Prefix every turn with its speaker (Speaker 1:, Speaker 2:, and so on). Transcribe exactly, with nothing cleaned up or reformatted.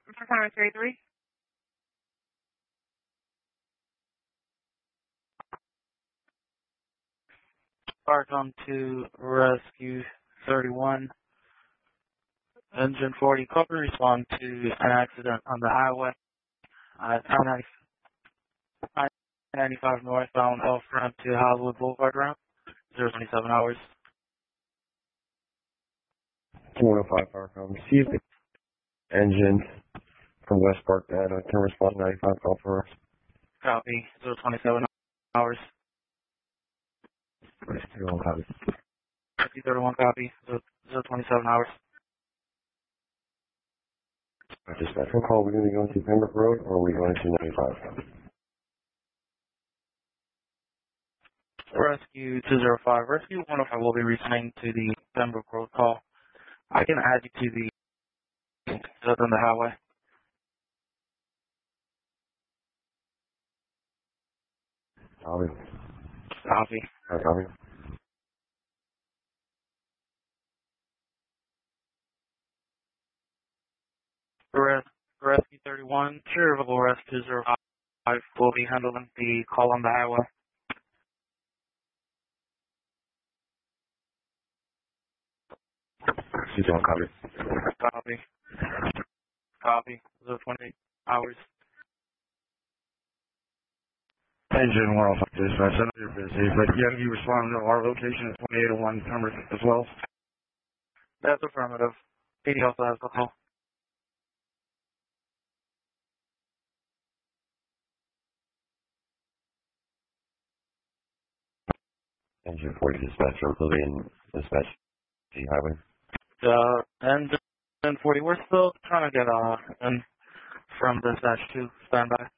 Speaker 1: five three three. Park on to Rescue thirty-one. Engine forty Cobra, respond to an accident on the highway at I ninety-five northbound off ramp to Hollywood Boulevard route, zero twenty-seven hours.
Speaker 2: one oh five Park on receive engine from West Park data. Can respond ninety-five call for us.
Speaker 1: Copy, zero twenty-seven hours.
Speaker 2: thirty-one copy.
Speaker 1: Rescue thirty-one copy, zero twenty-seven hours.
Speaker 2: Dispatch phone call, are we going to be going to Pembroke Road or are we going to ninety-five?
Speaker 1: Rescue two zero five. Rescue one oh five will be returning to the Pembroke Road call. I can add you to the other on the highway.
Speaker 2: Copy.
Speaker 1: Copy.
Speaker 2: Alright, copy.
Speaker 1: Res- Rescue thirty-one, Cherville Rescue two zero five will be handling the call on the highway.
Speaker 2: She's on copy.
Speaker 1: Copy. Copy. zero twenty-eight hours.
Speaker 3: Engine one oh five dispatch, I know you're busy, but yeah, you respond to our location at twenty-eight oh one Pembroke as well?
Speaker 1: That's affirmative. P D also has the call.
Speaker 2: Engine forty dispatch, will be in dispatch the highway.
Speaker 1: Uh, and then forty, we're still trying to get uh in from dispatch two standby.